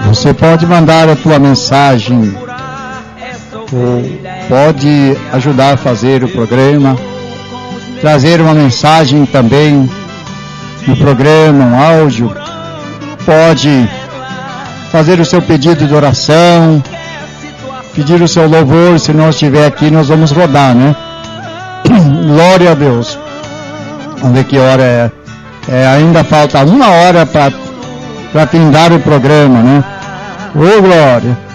Você pode mandar a tua mensagem, ou pode ajudar a fazer o programa, trazer uma mensagem também no programa, um áudio. Pode fazer o seu pedido de oração, pedir o seu louvor. Se nós estiver aqui, nós vamos rodar, né? Glória a Deus. Vamos ver que hora é. Ainda falta 1 hora para findar o programa, né? Ô, glória!